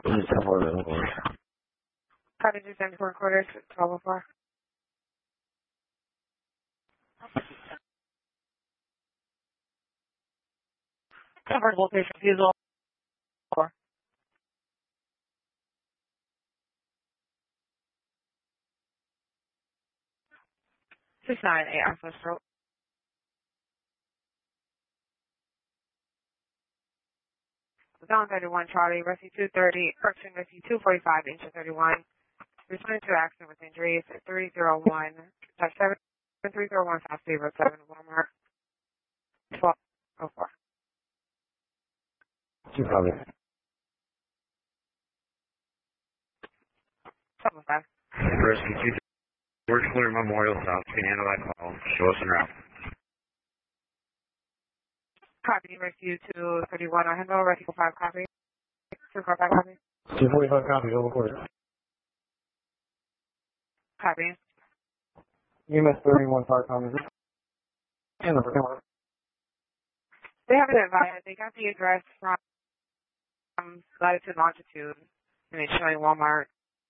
Just 10-4. Cottage is in 4 quarters, 1204. Covered location, refusal 4. 698 Alpha Stroke. Zone 31 Charlie, rescue 230, correction rescue 245, inch 31. Responding to accident with injuries at 301-7 South Beaver 7 Walmart 1204. 2 copy. 705. Rescue 2, George Clear Memorial South, can handle that call. Show us en route. Copy, rescue 231 Orlando, rescue 5 copy. 245 copy. 245 copies, over quarter. Copy. EMS 31 fire copies. And the camera. They haven't invited. They got the address from latitude, longitude, and it's showing Walmart.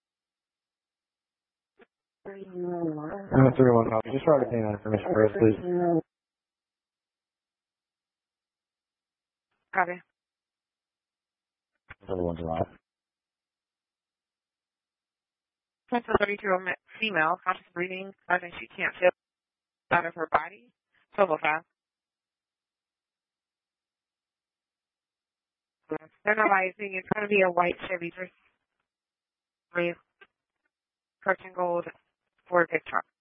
EMS 31 copies. Just try to obtain that information for us, please. Copy. 31 July. That's a 32-year-old female, conscious breathing, causing she can't feel out of her body. 1205. They're analyzing. It's going to be a white Chevy, with Curtain Gold Ford pickup truck.